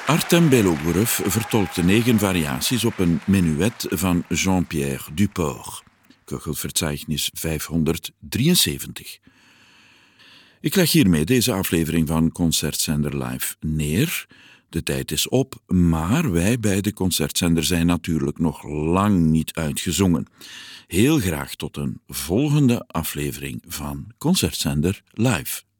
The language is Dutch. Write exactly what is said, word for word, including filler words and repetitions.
Artem Belogorov vertolkte negen variaties op een menuet van Jean-Pierre Duport. Köchelverzeichnis vijfhonderddrieënzeventig. Ik leg hiermee deze aflevering van Concertzender Live neer. De tijd is op, maar wij bij de Concertzender zijn natuurlijk nog lang niet uitgezongen. Heel graag tot een volgende aflevering van Concertzender Live.